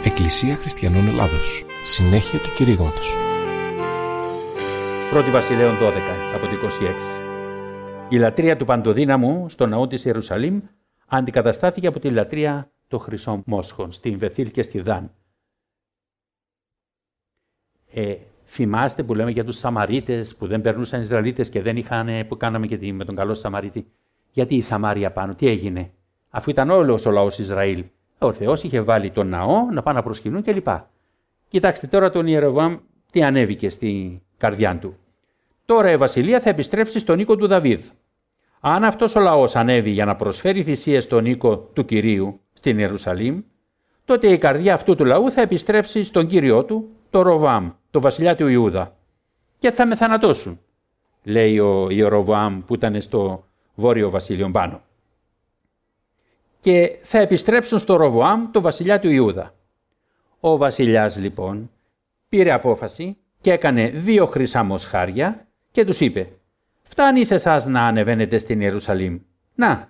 Εκκλησία Χριστιανών Ελλάδος. Συνέχεια του κηρύγματος. 1 Βασιλέων 12, από το 26. Η λατρεία του Παντοδύναμου στο ναό της Ιερουσαλήμ αντικαταστάθηκε από τη λατρεία των χρυσών μόσχων στην Βεθήλ και στη Δάν. Θυμάστε που λέμε για τους Σαμαρίτες που δεν περνούσαν Ισραηλίτες και δεν είχαν, που κάναμε και με τον καλό Σαμαρίτη. Γιατί η Σαμάρια πάνω, τι έγινε, αφού ήταν όλος ο λαός Ισραήλ. Ο Θεός είχε βάλει τον ναό να πάνε να προσκυνούν κλπ. Κοιτάξτε τώρα τον Ιεροβοάμ τι ανέβηκε στη καρδιά του. Τώρα η βασιλεία θα επιστρέψει στον οίκο του Δαβίδ. Αν αυτός ο λαός ανέβει για να προσφέρει θυσίες στον οίκο του Κυρίου στην Ιερουσαλήμ, τότε η καρδιά αυτού του λαού θα επιστρέψει στον Κύριό του, τον Ροβοάμ, τον βασιλιά του Ιούδα. Και θα με θανατώσουν, λέει ο Ιεροβοάμ που ήταν στο βόρειο βασίλειο πάνω. Και θα επιστρέψουν στο Ροβοάμ, τον βασιλιά του Ιούδα. Ο βασιλιάς λοιπόν πήρε απόφαση και έκανε 2 χρυσά μοσχάρια και τους είπε: «Φτάνει σε εσάς να ανεβαίνετε στην Ιερουσαλήμ. Να,